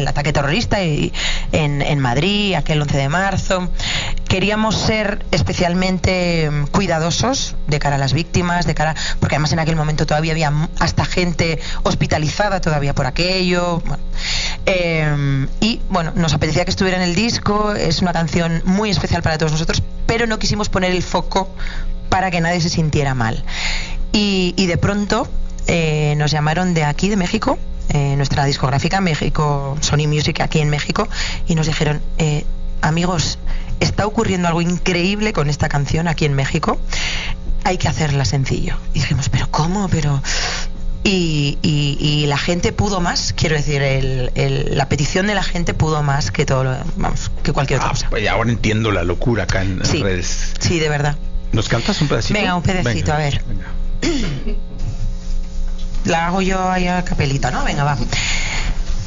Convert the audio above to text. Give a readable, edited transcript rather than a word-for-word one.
el ataque terrorista en Madrid, aquel 11 de marzo. Queríamos ser especialmente cuidadosos de cara a las víctimas, porque además en aquel momento todavía había hasta gente hospitalizada todavía por aquello. Y bueno, nos apetecía que estuviera en el disco. Es una canción muy especial para todos nosotros, pero no quisimos poner el foco para que nadie se sintiera mal. Y de pronto nos llamaron de aquí, de México, nuestra discográfica México, Sony Music aquí en México, y nos dijeron, amigos, está ocurriendo algo increíble con esta canción aquí en México, hay que hacerla sencillo. Y dijimos, ¿pero cómo? Y la gente pudo más, quiero decir, la petición de la gente pudo más que todo, que cualquier otra cosa. Pues ahora entiendo la locura acá en redes. Sí, de verdad. ¿Nos cantas un pedacito? Venga, un pedacito, venga, a ver. Venga. La hago yo ahí a capelita, ¿no? Venga, va.